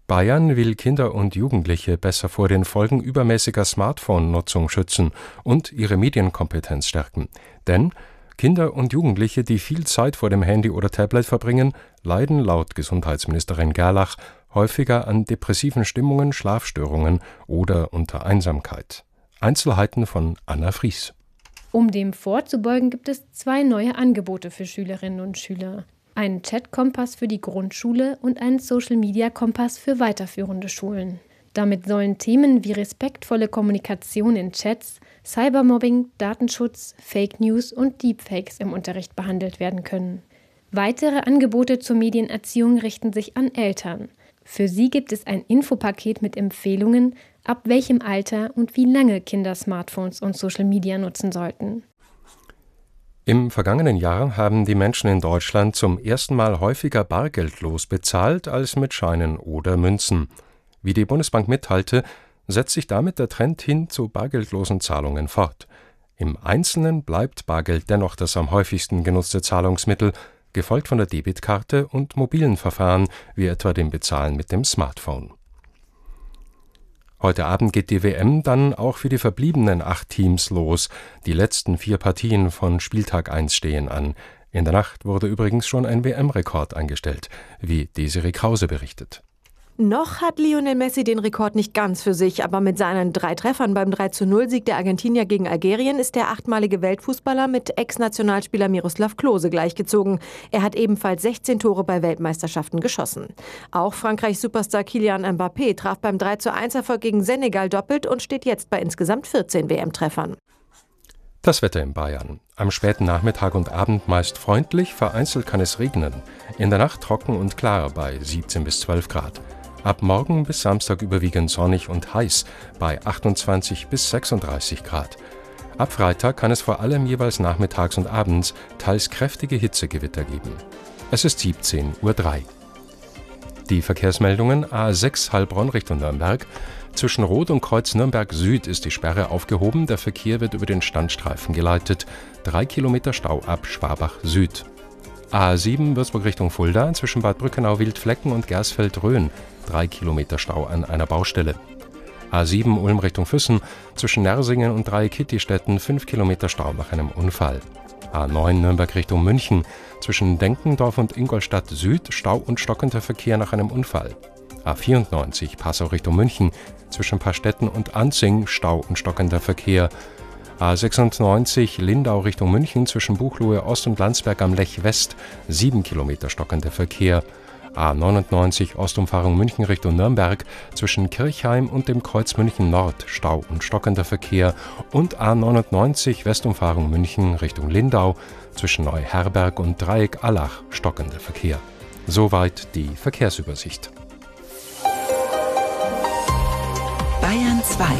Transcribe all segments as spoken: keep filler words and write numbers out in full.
Bayern will Kinder und Jugendliche besser vor den Folgen übermäßiger Smartphone-Nutzung schützen und ihre Medienkompetenz stärken. Denn Kinder und Jugendliche, die viel Zeit vor dem Handy oder Tablet verbringen, leiden laut Gesundheitsministerin Gerlach häufiger an depressiven Stimmungen, Schlafstörungen oder unter Einsamkeit. Einzelheiten von Anna Fries. Um dem vorzubeugen, gibt es zwei neue Angebote für Schülerinnen und Schüler. Einen Chat-Kompass für die Grundschule und einen Social-Media-Kompass für weiterführende Schulen. Damit sollen Themen wie respektvolle Kommunikation in Chats, Cybermobbing, Datenschutz, Fake News und Deepfakes im Unterricht behandelt werden können. Weitere Angebote zur Medienerziehung richten sich an Eltern. Für sie gibt es ein Infopaket mit Empfehlungen, ab welchem Alter und wie lange Kinder Smartphones und Social Media nutzen sollten. Im vergangenen Jahr haben die Menschen in Deutschland zum ersten Mal häufiger bargeldlos bezahlt als mit Scheinen oder Münzen. Wie die Bundesbank mitteilte, setzt sich damit der Trend hin zu bargeldlosen Zahlungen fort. Im Einzelnen bleibt Bargeld dennoch das am häufigsten genutzte Zahlungsmittel, gefolgt von der Debitkarte und mobilen Verfahren, wie etwa dem Bezahlen mit dem Smartphone. Heute Abend geht die W M dann auch für die verbliebenen acht Teams los. Die letzten vier Partien von Spieltag eins stehen an. In der Nacht wurde übrigens schon ein W M-Rekord eingestellt, wie Desiree Krause berichtet. Noch hat Lionel Messi den Rekord nicht ganz für sich, aber mit seinen drei Treffern beim drei zu null Sieg der Argentinier gegen Algerien ist der achtmalige Weltfußballer mit Ex-Nationalspieler Miroslav Klose gleichgezogen. Er hat ebenfalls sechzehn Tore bei Weltmeisterschaften geschossen. Auch Frankreichs Superstar Kylian Mbappé traf beim drei zu eins Erfolg gegen Senegal doppelt und steht jetzt bei insgesamt vierzehn W M-Treffern. Das Wetter in Bayern. Am späten Nachmittag und Abend meist freundlich, vereinzelt kann es regnen. In der Nacht trocken und klar bei siebzehn bis zwölf Grad. Ab morgen bis Samstag überwiegend sonnig und heiß bei achtundzwanzig bis sechsunddreißig Grad. Ab Freitag kann es vor allem jeweils nachmittags und abends teils kräftige Hitzegewitter geben. Es ist siebzehn Uhr drei. Die Verkehrsmeldungen: A sechs Heilbronn Richtung Nürnberg. Zwischen Roth und Kreuz Nürnberg Süd ist die Sperre aufgehoben. Der Verkehr wird über den Standstreifen geleitet. Drei Kilometer Stau ab Schwabach Süd. A sieben Würzburg Richtung Fulda, zwischen Bad Brückenau-Wildflecken und Gersfeld-Rhön, drei Kilometer Stau an einer Baustelle. A sieben Ulm Richtung Füssen, zwischen Nersingen und Dreieck-Kittistetten, fünf Kilometer Stau nach einem Unfall. A neun Nürnberg Richtung München, zwischen Denkendorf und Ingolstadt Süd, Stau und stockender Verkehr nach einem Unfall. A vierundneunzig Passau Richtung München, zwischen Pastetten und Anzing, Stau und stockender Verkehr. A sechsundneunzig Lindau Richtung München, zwischen Buchloe Ost und Landsberg am Lech West, sieben Kilometer stockender Verkehr. A neunundneunzig Ostumfahrung München Richtung Nürnberg, zwischen Kirchheim und dem Kreuz München Nord, Stau und stockender Verkehr. Und A neunundneunzig Westumfahrung München Richtung Lindau, zwischen Neuherberg und Dreieck Allach, stockender Verkehr. Soweit die Verkehrsübersicht. Bayern zwei.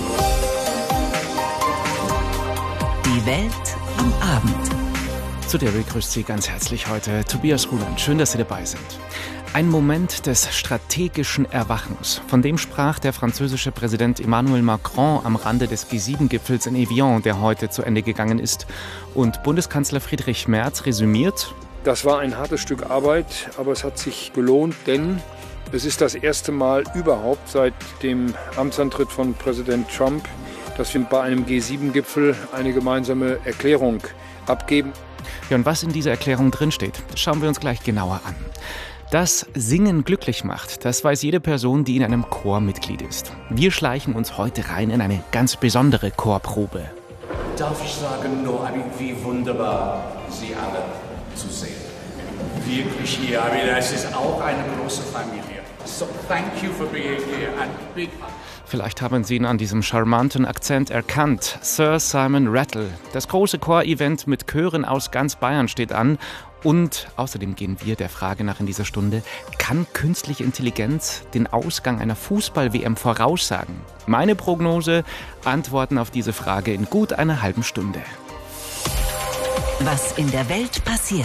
Die Welt am Abend. Zu der begrüßt Sie ganz herzlich heute Tobias Ruland. Schön, dass Sie dabei sind. Ein Moment des strategischen Erwachens. Von dem sprach der französische Präsident Emmanuel Macron am Rande des G sieben Gipfels in Evian, der heute zu Ende gegangen ist. Und Bundeskanzler Friedrich Merz resümiert: Das war ein hartes Stück Arbeit, aber es hat sich gelohnt, denn es ist das erste Mal überhaupt seit dem Amtsantritt von Präsident Trump, dass wir bei einem G sieben Gipfel eine gemeinsame Erklärung abgeben. Ja, und was in dieser Erklärung drinsteht, das schauen wir uns gleich genauer an. Dass Singen glücklich macht, das weiß jede Person, die in einem Chor Mitglied ist. Wir schleichen uns heute rein in eine ganz besondere Chorprobe. Darf ich sagen, Noah, wie wunderbar Sie alle zu sehen. Wirklich hier, es ist auch eine große Familie. So thank you for being here and big hug. Vielleicht haben Sie ihn an diesem charmanten Akzent erkannt. Sir Simon Rattle. Das große Chorevent mit Chören aus ganz Bayern steht an. Und außerdem gehen wir der Frage nach in dieser Stunde: Kann künstliche Intelligenz den Ausgang einer Fußball-W M voraussagen? Meine Prognose: Antworten auf diese Frage in gut einer halben Stunde. Was in der Welt passiert.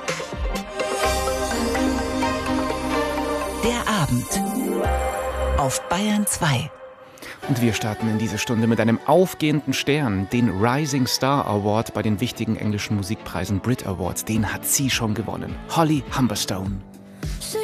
Der Abend auf Bayern zwei. Und wir starten in diese Stunde mit einem aufgehenden Stern, den Rising Star Award bei den wichtigen englischen Musikpreisen Brit Awards. Den hat sie schon gewonnen. Holly Humberstone.